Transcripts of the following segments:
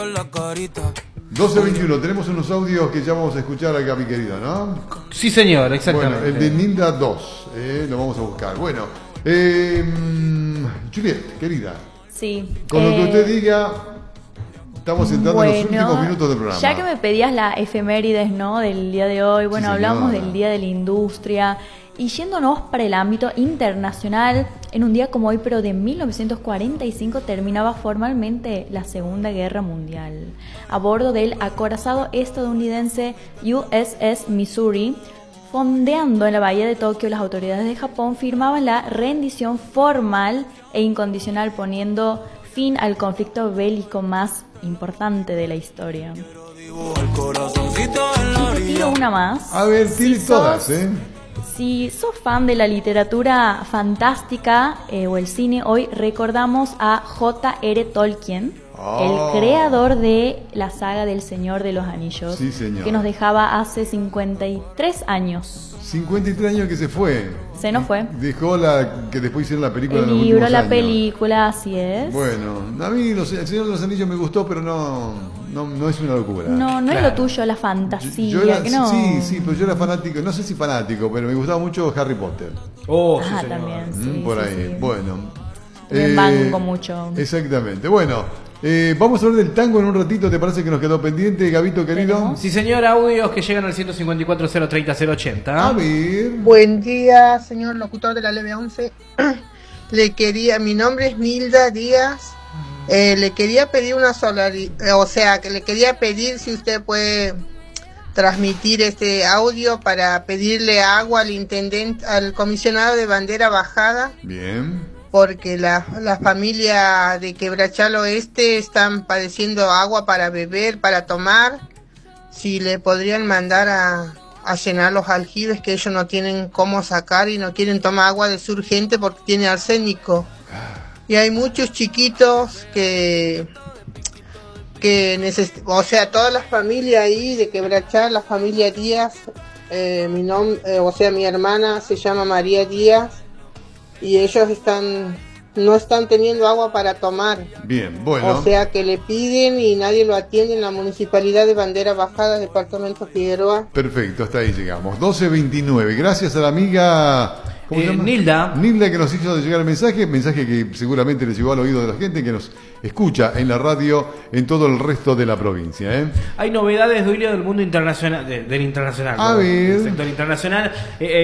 12:21, tenemos unos audios que ya vamos a escuchar acá, mi querido, ¿no? Sí, señor, exactamente. Bueno, el de Nilda 2, lo vamos a buscar. Bueno, Juliet, querida. Sí. Con lo que usted diga, estamos entrando en los últimos minutos del programa. Ya que me pedías la efemérides, ¿no? Del día de hoy, bueno, Sí, hablamos del Día de la Industria. Y yéndonos para el ámbito internacional, en un día como hoy, pero de 1945, terminaba formalmente la Segunda Guerra Mundial. A bordo del acorazado estadounidense USS Missouri, fondeando en la bahía de Tokio, las autoridades de Japón firmaban la rendición formal e incondicional, poniendo fin al conflicto bélico más importante de la historia. Y te tiro una más. A ver, tire todas, Si sos fan de la literatura fantástica o el cine, hoy recordamos a J.R. Tolkien, el creador de la saga del Señor de los Anillos, sí, señor, que nos dejaba hace 53 años. 53 años que se fue. Se nos fue. Dejó que después hicieron la película. El libro, la película, así es. Bueno, a mí El Señor de los Anillos me gustó, pero no es una locura. No claro, es lo tuyo, la fantasía. Sí, pero yo era fanático, no sé si fanático, pero me gustaba mucho Harry Potter. Sí, también, sí. Por ahí, sí. bueno. Me banco mucho. Exactamente, bueno. Vamos a hablar del tango en un ratito, ¿te parece que nos quedó pendiente, Gabito querido? ¿Tenemos? Sí, señor, audios que llegan al 154-030-080. A ver. Buen día, señor locutor de la Leve 11. Mi nombre es Nilda Díaz. Le quería pedir le quería pedir si usted puede transmitir este audio para pedirle agua al intendente, al comisionado de bandera bajada. Bien. Porque la familia de Quebrachal Oeste están padeciendo agua para beber, para tomar. Si le podrían mandar a llenar los aljibes que ellos no tienen cómo sacar y no quieren tomar agua de surgente porque tiene arsénico. Y hay muchos chiquitos que necesitan, todas las familias ahí de Quebrachal, la familia Díaz, mi hermana se llama María Díaz. Y ellos no están teniendo agua para tomar. Bien, bueno. O sea que le piden y nadie lo atiende en la Municipalidad de Bandera Bajada, Departamento Figueroa. Perfecto, hasta ahí llegamos. 12:29. Gracias a la amiga Nilda, que nos hizo llegar el mensaje que seguramente le llegó al oído de la gente que nos escucha en la radio en todo el resto de la provincia. Hay novedades, Duilio, del mundo internacional, del internacional, a ver. Del sector internacional.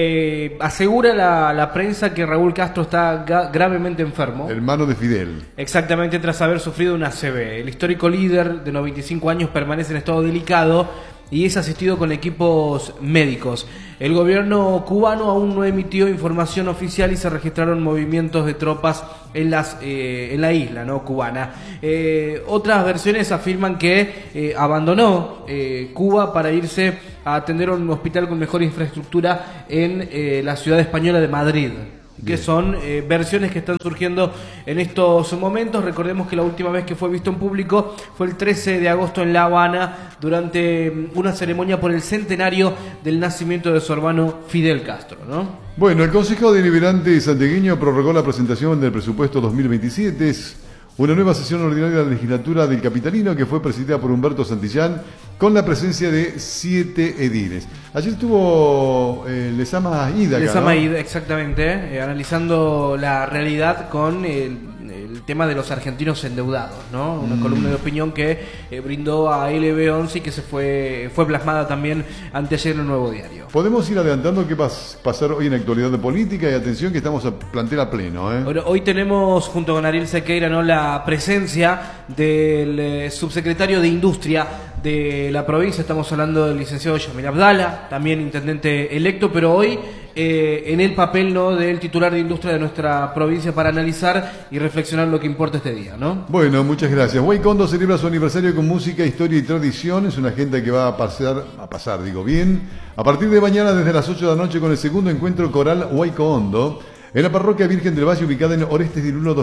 Asegura la prensa que Raúl Castro está gravemente enfermo. Hermano de Fidel. Exactamente, tras haber sufrido una ACV. El histórico líder de 95 años permanece en estado delicado y es asistido con equipos médicos. El gobierno cubano aún no emitió información oficial y se registraron movimientos de tropas en la isla, ¿no?, cubana. Otras versiones afirman que abandonó Cuba para irse a atender a un hospital con mejor infraestructura en la ciudad española de Madrid. Que son versiones que están surgiendo en estos momentos. Recordemos que la última vez que fue visto en público fue el 13 de agosto en La Habana durante una ceremonia por el centenario del nacimiento de su hermano Fidel Castro, ¿no? Bueno, el Consejo Deliberante santiagueño prorrogó la presentación del presupuesto 2027. Es una nueva sesión ordinaria de la legislatura del Capitalino que fue presidida por Humberto Santillán con la presencia de 7 ediles. Ayer estuvo Lezama Ida, Lezama Ida, exactamente, analizando la realidad con el tema de los argentinos endeudados, ¿no? Una columna de opinión que brindó a LB11 y que fue plasmada también anteayer en el Nuevo Diario. Podemos ir adelantando qué va a pasar hoy en actualidad de política y atención que estamos a plantel a pleno. Bueno, hoy tenemos junto con Ariel Sequeira, ¿no?, la presencia del subsecretario de Industria de la provincia. Estamos hablando del licenciado Yamil Abdala, también intendente electo, pero hoy en el papel, ¿no?, del titular de Industria de nuestra provincia para analizar y reflexionar lo que importa este día, ¿no? Bueno, muchas gracias. Huaycondo celebra su aniversario con música, historia y tradición. Es una agenda que va a pasar bien. A partir de mañana desde las 8 de la noche con el segundo encuentro coral Huaycondo en la parroquia Virgen del Valle ubicada en Orestes del 1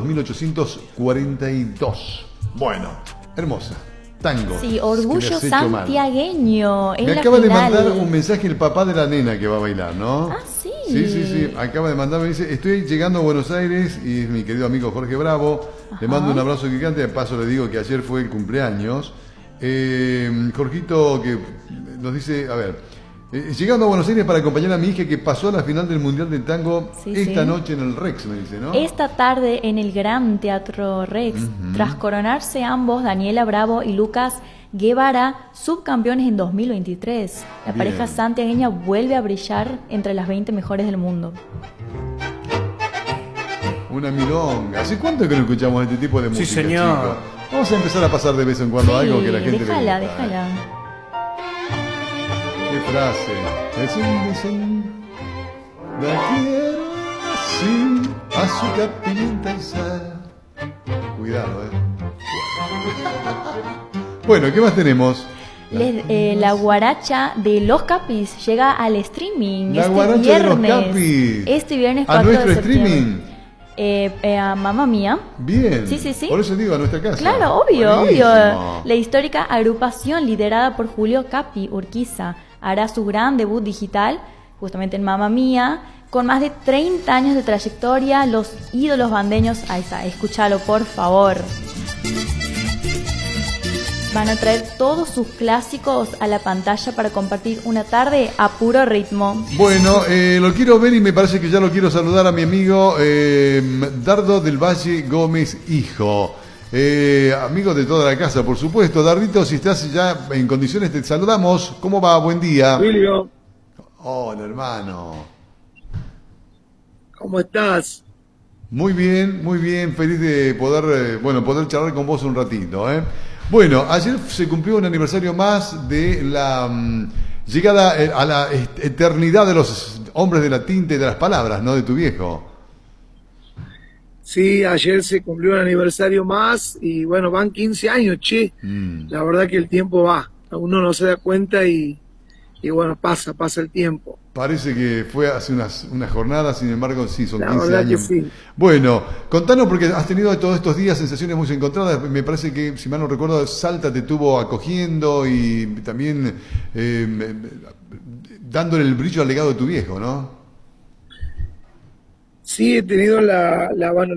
2842. Bueno, hermosa. Tango. Sí, orgullo santiagueño. Me acaba de mandar un mensaje el papá de la nena que va a bailar, ¿no? Ah, sí. Sí. Acaba de mandarme, dice, estoy llegando a Buenos Aires y es mi querido amigo Jorge Bravo. Le mando un abrazo gigante. De paso le digo que ayer fue el cumpleaños Jorgito que nos dice, a ver, llegando a Buenos Aires para acompañar a mi hija que pasó a la final del Mundial del Tango esta noche en el Rex, me dice, ¿no? Esta tarde en el Gran Teatro Rex, tras coronarse ambos, Daniela Bravo y Lucas Guevara, subcampeones en 2023. La pareja santiagueña vuelve a brillar entre las 20 mejores del mundo. Una milonga. ¿Hace cuánto que no escuchamos este tipo de música, señor. chicos? Vamos a empezar a pasar de vez en cuando algo que la gente déjala, le gusta. déjala. Qué frase. La quiero así, azúcar, pimienta y sal. Cuidado, Bueno, ¿qué más tenemos? La guaracha de los Capis llega al streaming La este guaracha viernes. de los Capis. Este viernes ¿A 4 nuestro de septiembre. streaming? A Mamma Mía. Bien. Sí. Por eso digo, a nuestra casa. Claro, obvio. Buenísimo. La histórica agrupación liderada por Julio Capi Urquiza hará su gran debut digital justamente en Mamma Mía. Con más de 30 años de trayectoria, los ídolos bandeños, ahí está, escúchalo por favor. Van a traer todos sus clásicos a la pantalla para compartir una tarde a puro ritmo. Bueno, lo quiero ver y me parece que ya lo quiero saludar a mi amigo Dardo del Valle Gómez Hijo. Amigo de toda la casa, por supuesto. Dardito, si estás ya en condiciones, te saludamos. ¿Cómo va? Buen día. Julio, Hola, hermano. ¿cómo estás? Muy bien. Feliz de poder, poder charlar con vos un ratito, Bueno, ayer se cumplió un aniversario más de la llegada a la eternidad de los hombres de la tinta y de las palabras, ¿no? De tu viejo. Sí, ayer se cumplió un aniversario más y bueno, van 15 años, che. La verdad que el tiempo va, uno no se da cuenta y bueno, pasa el tiempo. Parece que fue hace unas jornadas, sin embargo, sí, son 15 verdad años. que sí. Bueno, contanos porque has tenido todos estos días sensaciones muy encontradas. Me parece que, si mal no recuerdo, Salta te estuvo acogiendo y también dándole el brillo al legado de tu viejo, ¿no? Sí, he tenido la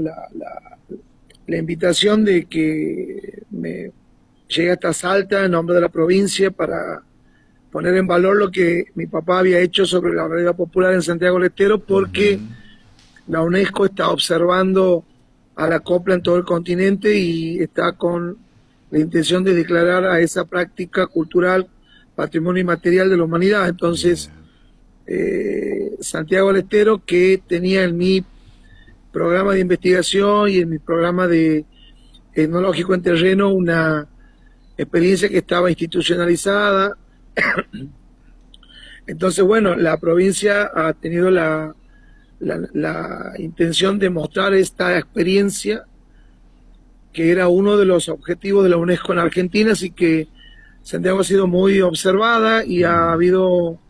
invitación de que me llegue hasta Salta en nombre de la provincia para poner en valor lo que mi papá había hecho sobre la realidad popular en Santiago del Estero, porque la UNESCO está observando a la copla en todo el continente y está con la intención de declarar a esa práctica cultural patrimonio inmaterial de la humanidad. Entonces, Santiago del Estero, que tenía en mi programa de investigación y en mi programa de etnológico en terreno una experiencia que estaba institucionalizada. Entonces, bueno, la provincia ha tenido la intención de mostrar esta experiencia, que era uno de los objetivos de la UNESCO en Argentina, así que Santiago ha sido muy observada y ha habido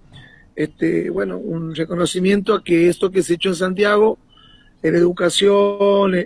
un reconocimiento a que esto que se ha hecho en Santiago, en educación,